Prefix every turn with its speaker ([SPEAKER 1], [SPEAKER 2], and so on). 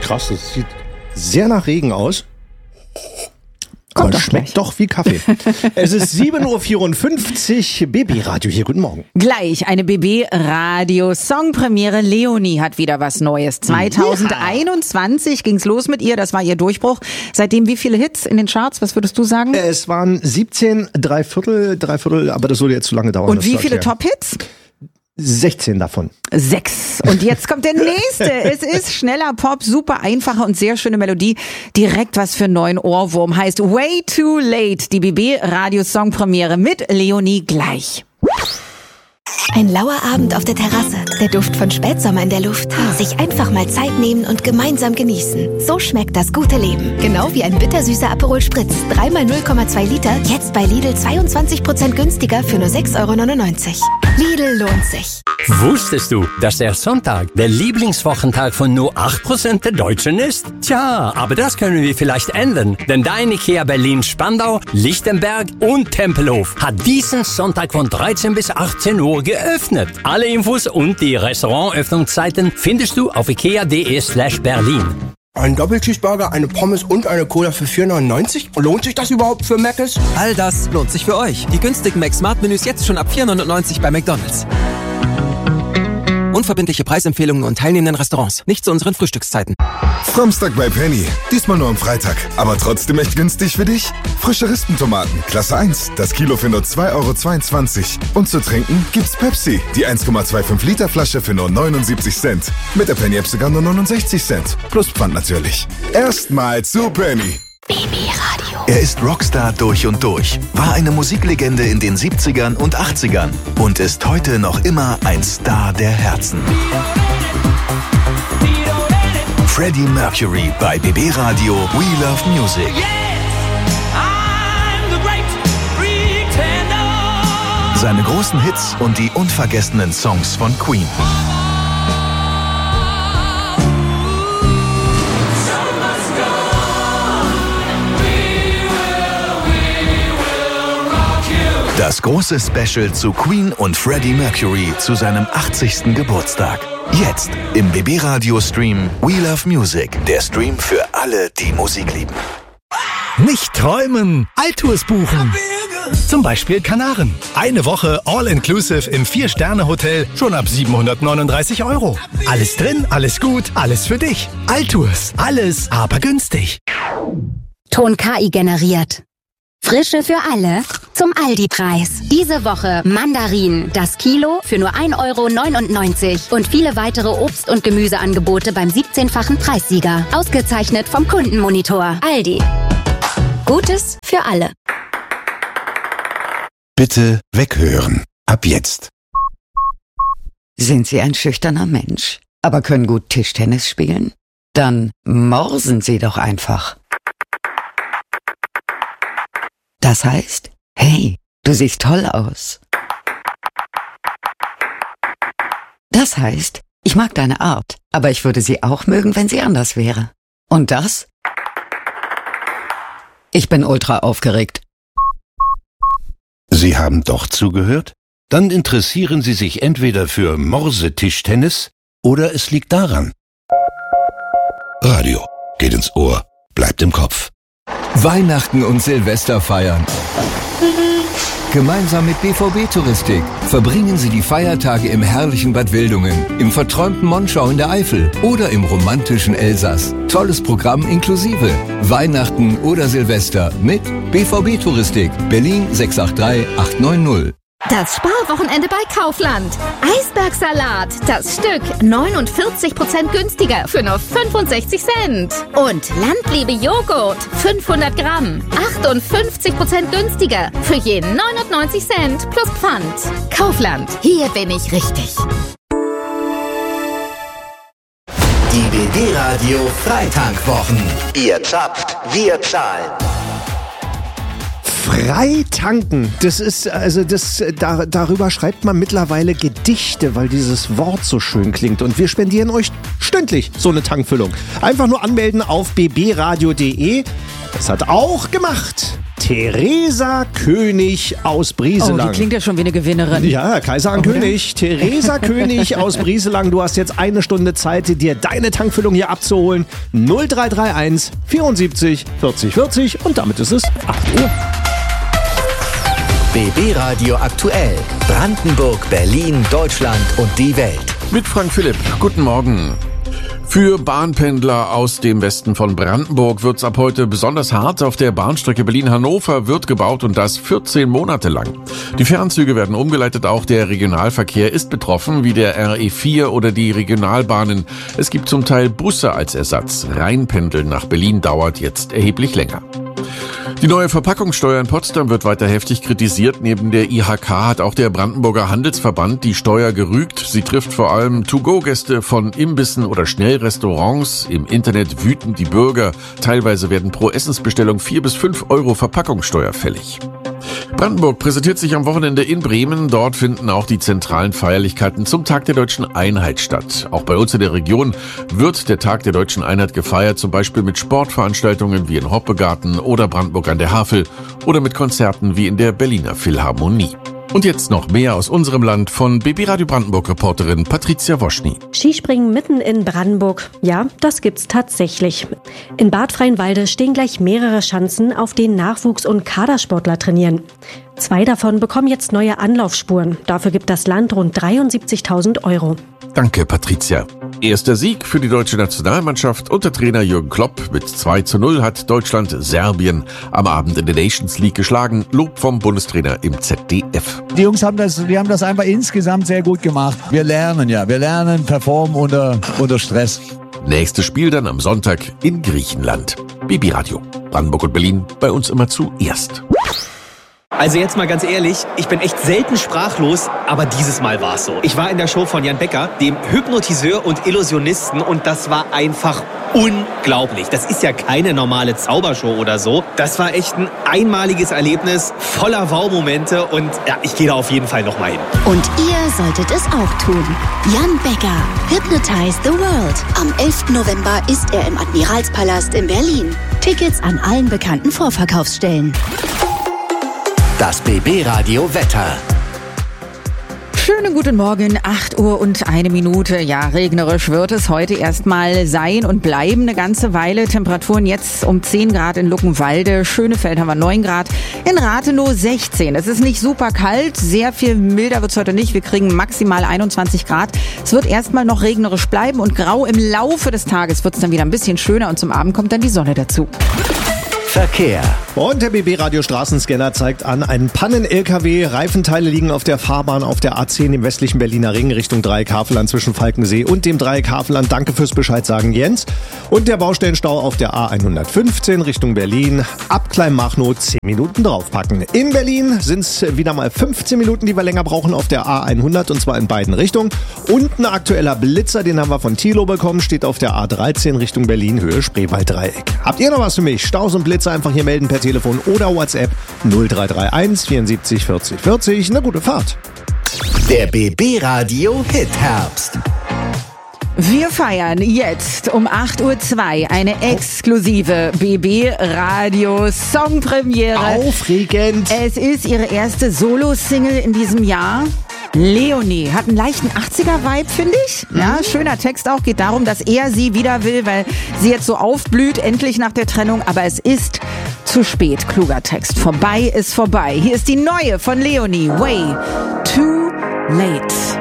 [SPEAKER 1] Krass, das sieht sehr nach Regen aus.
[SPEAKER 2] Kommt
[SPEAKER 1] aber schmeckt doch wie Kaffee. Es ist 7.54 Uhr, BB-Radio hier, guten Morgen.
[SPEAKER 2] Gleich eine BB-Radio-Songpremiere. Leonie hat wieder was Neues. 2021 ging's los mit ihr, das war ihr Durchbruch. Seitdem wie viele Hits in den Charts, was würdest du sagen?
[SPEAKER 1] Es waren 17, drei Viertel, aber das würde jetzt zu lange dauern.
[SPEAKER 2] Und wie viele Top-Hits?
[SPEAKER 1] 16 davon.
[SPEAKER 2] 6. Und jetzt kommt der nächste. Es ist schneller Pop, super einfache und sehr schöne Melodie. Direkt was für einen neuen Ohrwurm. Heißt Way Too Late. Die BB-Radio-Songpremiere mit Leonie gleich.
[SPEAKER 3] Ein lauer Abend auf der Terrasse, der Duft von Spätsommer in der Luft. Sich einfach mal Zeit nehmen und gemeinsam genießen. So schmeckt das gute Leben. Genau wie ein bittersüßer Aperol Spritz. 3 mal 0,2 Liter, jetzt bei Lidl 22% günstiger für nur 6,99 €. Lidl lohnt sich.
[SPEAKER 4] Wusstest du, dass der Sonntag der Lieblingswochentag von nur 8% der Deutschen ist? Tja, aber das können wir vielleicht ändern. Denn dein IKEA Berlin-Spandau, Lichtenberg und Tempelhof hat diesen Sonntag von 13 bis 18 Uhr geöffnet. Alle Infos und die Restaurantöffnungszeiten findest du auf ikea.de/Berlin.
[SPEAKER 5] Ein Doppelcheeseburger, eine Pommes und eine Cola für 4,99 €? Lohnt sich das überhaupt für Mc's?
[SPEAKER 6] All das lohnt sich für euch. Die günstigen Mac-Smart-Menüs jetzt schon ab 4,99 € bei McDonald's. Unverbindliche Preisempfehlungen und teilnehmenden Restaurants. Nicht zu unseren Frühstückszeiten.
[SPEAKER 7] Samstag bei Penny. Diesmal nur am Freitag. Aber trotzdem echt günstig für dich? Frische Rispentomaten, Klasse 1. Das Kilo für nur 2,22 €. Und zu trinken gibt's Pepsi. Die 1,25 Liter Flasche für nur 79 Cent. Mit der Penny-App sogar nur 69 Cent. Plus Pfand natürlich. Erstmal zu Penny.
[SPEAKER 3] BB-Radio.
[SPEAKER 8] Er ist Rockstar durch und durch, war eine Musiklegende in den 70ern und 80ern und ist heute noch immer ein Star der Herzen. Freddie Mercury bei BB Radio We Love Music. Seine großen Hits und die unvergessenen Songs von Queen. Das große Special zu Queen und Freddie Mercury zu seinem 80. Geburtstag. Jetzt im BB-Radio-Stream We Love Music. Der Stream für alle, die Musik lieben.
[SPEAKER 9] Nicht träumen, Alltours buchen. Zum Beispiel Kanaren. Eine Woche All-Inclusive im 4-Sterne-Hotel schon ab 739 €. Alles drin, alles gut, alles für dich. Alltours, alles aber günstig.
[SPEAKER 10] Ton KI generiert. Frische für alle zum Aldi-Preis. Diese Woche Mandarinen, das Kilo für nur 1,99 € und viele weitere Obst- und Gemüseangebote beim 17-fachen Preissieger. Ausgezeichnet vom Kundenmonitor. Aldi. Gutes für alle.
[SPEAKER 11] Bitte weghören. Ab jetzt.
[SPEAKER 12] Sind Sie ein schüchterner Mensch, aber können gut Tischtennis spielen? Dann morsen Sie doch einfach. Das heißt, hey, du siehst toll aus. Das heißt, ich mag deine Art, aber ich würde sie auch mögen, wenn sie anders wäre. Und das? Ich bin ultra aufgeregt.
[SPEAKER 11] Sie haben doch zugehört? Dann interessieren Sie sich entweder für Morsetischtennis oder es liegt daran. Radio geht ins Ohr, bleibt im Kopf.
[SPEAKER 13] Weihnachten und Silvester feiern. Gemeinsam mit BVB Touristik verbringen Sie die Feiertage im herrlichen Bad Wildungen, im verträumten Monschau in der Eifel oder im romantischen Elsass. Tolles Programm inklusive Weihnachten oder Silvester mit BVB Touristik, Berlin 683 890.
[SPEAKER 14] Das Sparwochenende bei Kaufland. Eisbergsalat, das Stück 49% günstiger für nur 65 Cent. Und Landliebe Joghurt, 500 Gramm, 58% günstiger für je 99 Cent plus Pfand. Kaufland, hier bin ich richtig.
[SPEAKER 8] Die BB Radio Freitankwwochen. Ihr zapft, wir zahlen.
[SPEAKER 1] Freitanken, darüber schreibt man mittlerweile Gedichte, weil dieses Wort so schön klingt. Und wir spendieren euch stündlich so eine Tankfüllung. Einfach nur anmelden auf bbradio.de. Das hat auch gemacht Theresa König aus Brieselang.
[SPEAKER 2] Oh, die klingt ja schon wie eine Gewinnerin.
[SPEAKER 1] Ja, Kaiser an König. Theresa König aus Brieselang. Du hast jetzt 1 Stunde Zeit, dir deine Tankfüllung hier abzuholen. 0331 74 40 40 und damit ist es 8 Uhr.
[SPEAKER 8] BB Radio aktuell. Brandenburg, Berlin, Deutschland und die Welt.
[SPEAKER 15] Mit Frank Philipp. Guten Morgen. Für Bahnpendler aus dem Westen von Brandenburg wird's ab heute besonders hart. Auf der Bahnstrecke Berlin-Hannover wird gebaut und das 14 Monate lang. Die Fernzüge werden umgeleitet, auch der Regionalverkehr ist betroffen, wie der RE4 oder die Regionalbahnen. Es gibt zum Teil Busse als Ersatz. Reinpendeln nach Berlin dauert jetzt erheblich länger. Die neue Verpackungssteuer in Potsdam wird weiter heftig kritisiert. Neben der IHK hat auch der Brandenburger Handelsverband die Steuer gerügt. Sie trifft vor allem To-Go-Gäste von Imbissen oder Schnellrestaurants. Im Internet wüten die Bürger. Teilweise werden pro Essensbestellung 4 bis 5 Euro Verpackungssteuer fällig. Brandenburg präsentiert sich am Wochenende in Bremen. Dort finden auch die zentralen Feierlichkeiten zum Tag der Deutschen Einheit statt. Auch bei uns in der Region wird der Tag der Deutschen Einheit gefeiert, zum Beispiel mit Sportveranstaltungen wie in Hoppegarten oder Brandenburg an der Havel oder mit Konzerten wie in der Berliner Philharmonie. Und jetzt noch mehr aus unserem Land von BB Radio Brandenburg-Reporterin Patricia Woschny.
[SPEAKER 16] Skispringen mitten in Brandenburg. Ja, das gibt's tatsächlich. In Bad Freienwalde stehen gleich mehrere Schanzen, auf denen Nachwuchs- und Kadersportler trainieren. 2 davon bekommen jetzt neue Anlaufspuren. Dafür gibt das Land rund 73.000 Euro.
[SPEAKER 15] Danke, Patricia. Erster Sieg für die deutsche Nationalmannschaft unter Trainer Jürgen Klopp. Mit 2:0 hat Deutschland Serbien am Abend in der Nations League geschlagen. Lob vom Bundestrainer im ZDF.
[SPEAKER 17] Die Jungs haben das einfach insgesamt sehr gut gemacht. Wir lernen, performen unter Stress.
[SPEAKER 15] Nächstes Spiel dann am Sonntag in Griechenland. BB Radio. Brandenburg und Berlin, bei uns immer zuerst.
[SPEAKER 18] Also jetzt mal ganz ehrlich, ich bin echt selten sprachlos, aber dieses Mal war es so. Ich war in der Show von Jan Becker, dem Hypnotiseur und Illusionisten, und das war einfach unglaublich. Das ist ja keine normale Zaubershow oder so. Das war echt ein einmaliges Erlebnis, voller Wow-Momente, und ja, ich gehe da auf jeden Fall nochmal hin.
[SPEAKER 3] Und ihr solltet es auch tun. Jan Becker, Hypnotize the World. Am 11. November ist er im Admiralspalast in Berlin. Tickets an allen bekannten Vorverkaufsstellen.
[SPEAKER 8] Das BB Radio Wetter.
[SPEAKER 2] Schönen guten Morgen, 8 Uhr und 1 Minute. Ja, regnerisch wird es heute erstmal sein und bleiben eine ganze Weile. Temperaturen jetzt um 10 Grad in Luckenwalde. Schönefeld haben wir 9 Grad. In Rathenow 16. Es ist nicht super kalt. Sehr viel milder wird es heute nicht. Wir kriegen maximal 21 Grad. Es wird erstmal noch regnerisch bleiben und grau. Im Laufe des Tages wird es dann wieder ein bisschen schöner und zum Abend kommt dann die Sonne dazu.
[SPEAKER 8] Verkehr.
[SPEAKER 1] Und der BB-Radio Straßenscanner zeigt an, ein Pannen-LKW. Reifenteile liegen auf der Fahrbahn auf der A10 im westlichen Berliner Ring Richtung Dreieck Havelland zwischen Falkensee und dem Dreieck Havelland. Danke fürs Bescheid sagen, Jens. Und der Baustellenstau auf der A115 Richtung Berlin. Ab Kleinmachnow 10 Minuten draufpacken. In Berlin sind es wieder mal 15 Minuten, die wir länger brauchen auf der A100, und zwar in beiden Richtungen. Und ein aktueller Blitzer, den haben wir von Thilo bekommen, steht auf der A13 Richtung Berlin, Höhe Spreewalddreieck. Habt ihr noch was für mich? Staus und Blitzer einfach hier melden per Telefon oder WhatsApp 0331 74 40 40. Eine gute Fahrt.
[SPEAKER 8] Der BB Radio Hit Herbst.
[SPEAKER 2] Wir feiern jetzt um 8:02 Uhr eine exklusive BB Radio Songpremiere.
[SPEAKER 1] Aufregend.
[SPEAKER 2] Es ist ihre erste Solo-Single in diesem Jahr. Leonie hat einen leichten 80er-Vibe, finde ich. Ja, schöner Text auch. Geht darum, dass er sie wieder will, weil sie jetzt so aufblüht, endlich nach der Trennung. Aber es ist zu spät. Kluger Text. Vorbei ist vorbei. Hier ist die neue von Leonie. Way Too Late.